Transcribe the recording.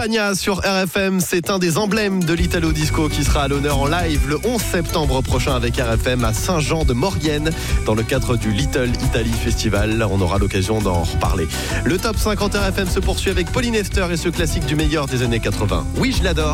Fania sur RFM, c'est un des emblèmes de l'Italo Disco qui sera à l'honneur en live le 11 septembre prochain avec RFM à Saint-Jean-de-Maurienne dans le cadre du Little Italy Festival. On aura l'occasion d'en reparler. Le top 50 RFM se poursuit avec Pauline Esther et ce classique du meilleur des années 80. Oui, je l'adore.